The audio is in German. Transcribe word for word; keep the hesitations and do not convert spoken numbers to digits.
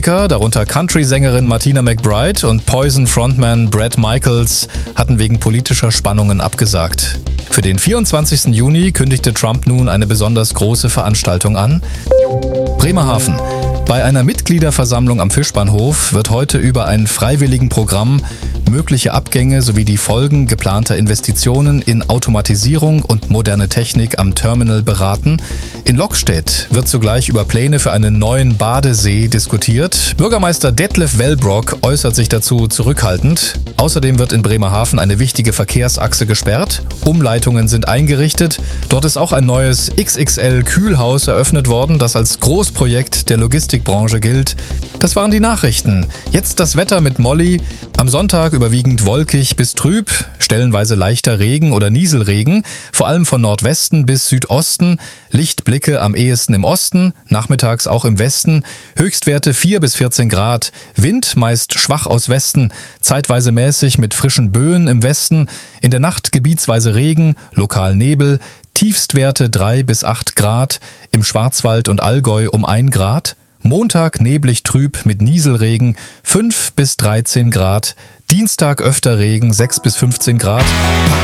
Darunter Country-Sängerin Martina McBride und Poison-Frontman Bret Michaels hatten wegen politischer Spannungen abgesagt. Für den vierundzwanzigsten Juni kündigte Trump nun eine besonders große Veranstaltung an. Bremerhaven. Bei einer Mitgliederversammlung am Fischbahnhof wird heute über ein Freiwilligenprogramm, mögliche Abgänge sowie die Folgen geplanter Investitionen in Automatisierung und moderne Technik am Terminal beraten. In Lockstedt wird zugleich über Pläne für einen neuen Badesee diskutiert. Bürgermeister Detlef Wellbrock äußert sich dazu zurückhaltend. Außerdem wird in Bremerhaven eine wichtige Verkehrsachse gesperrt. Umleitungen sind eingerichtet. Dort ist auch ein neues X X L-Kühlhaus eröffnet worden, das als Großprojekt der Logistikbranche gilt. Das waren die Nachrichten. Jetzt das Wetter mit Molly. Am Sonntag überwiegend wolkig bis trüb, stellenweise leichter Regen oder Nieselregen, vor allem von Nordwesten bis Südosten, Lichtblicke am ehesten im Osten, nachmittags auch im Westen, Höchstwerte vier bis vierzehn Grad, Wind meist schwach aus Westen, zeitweise mäßig mit frischen Böen im Westen, in der Nacht gebietsweise Regen, lokal Nebel, Tiefstwerte drei bis acht Grad, im Schwarzwald und Allgäu um ein Grad, Montag neblig trüb mit Nieselregen fünf bis dreizehn Grad, Dienstag öfter Regen sechs bis fünfzehn Grad.